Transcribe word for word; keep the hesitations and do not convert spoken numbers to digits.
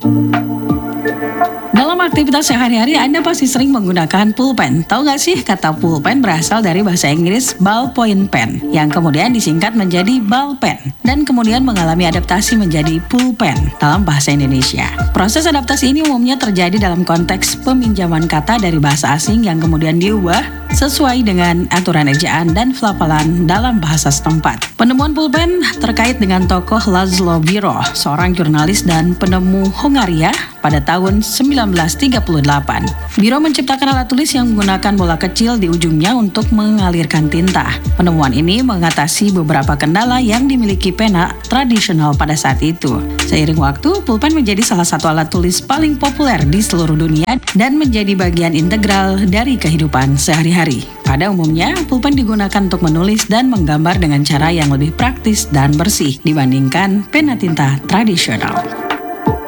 Dalam aktivitas sehari-hari, Anda pasti sering menggunakan pulpen. Tahu nggak sih, kata pulpen berasal dari bahasa Inggris ballpoint pen, yang kemudian disingkat menjadi ballpen, dan kemudian mengalami adaptasi menjadi pulpen dalam bahasa Indonesia. Proses adaptasi ini umumnya terjadi dalam konteks peminjaman kata dari bahasa asing yang kemudian diubah sesuai dengan aturan ejaan dan pelafalan dalam bahasa setempat. Penemuan pulpen terkait dengan tokoh Laszlo Biro, seorang jurnalis dan penemu Hongaria pada tahun sembilan belas tiga puluh delapan. Biro menciptakan alat tulis yang menggunakan bola kecil di ujungnya untuk mengalirkan tinta. Penemuan ini mengatasi beberapa kendala yang dimiliki pena tradisional pada saat itu. Seiring waktu, pulpen menjadi salah satu alat tulis paling populer di seluruh dunia dan menjadi bagian integral dari kehidupan sehari-hari. Pada umumnya, pulpen digunakan untuk menulis dan menggambar dengan cara yang lebih praktis dan bersih dibandingkan pena tinta tradisional.